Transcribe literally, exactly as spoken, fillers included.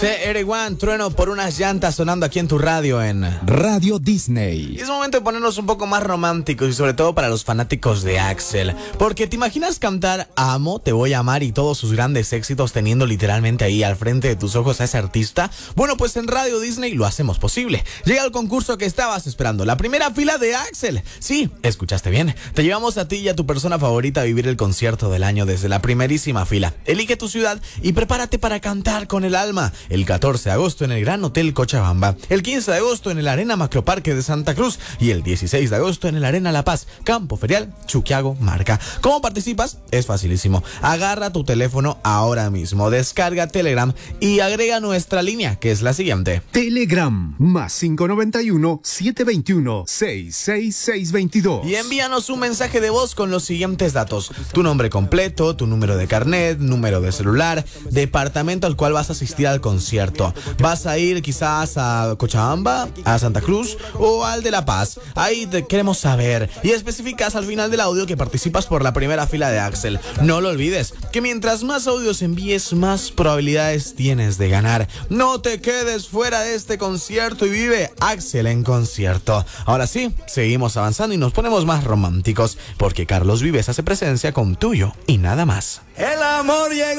T R uno, Trueno por unas llantas sonando aquí en tu radio en Radio Disney. Y es momento de ponernos un poco más románticos y sobre todo para los fanáticos de Axel. Porque ¿te imaginas cantar Amo, te voy a amar y todos sus grandes éxitos teniendo literalmente ahí al frente de tus ojos a ese artista? Bueno, pues en Radio Disney lo hacemos posible. Llega el concurso que estabas esperando, la primera fila de Axel. Sí, escuchaste bien. Te llevamos a ti y a tu persona favorita a vivir el concierto del año desde la primerísima fila. Elige tu ciudad y prepárate para cantar con el alma. El catorce de agosto en el Gran Hotel Cochabamba, el quince de agosto en el Arena Macroparque de Santa Cruz y el dieciséis de agosto en el Arena La Paz, Campo Ferial, Chuquiago, Marca. ¿Cómo participas? Es facilísimo. Agarra tu teléfono ahora mismo, descarga Telegram y agrega nuestra línea, que es la siguiente. Telegram, más cinco noventa y uno, siete veintiuno, sesenta y seis, seiscientos veintidós. Y envíanos un mensaje de voz con los siguientes datos: tu nombre completo, tu número de carnet, número de celular, departamento al cual vas a asistir al concierto. ¿Vas a ir quizás a Cochabamba, a Santa Cruz o al de La Paz? Ahí te queremos saber. Y especificas al final del audio que participas por la primera fila de Axel. No lo olvides, que mientras más audios envíes, más probabilidades tienes de ganar. No te quedes fuera de este concierto y vive Axel en concierto. Ahora sí, seguimos avanzando y nos ponemos más románticos, porque Carlos Vives hace presencia con Tuyo y Nada Más. El amor llegó.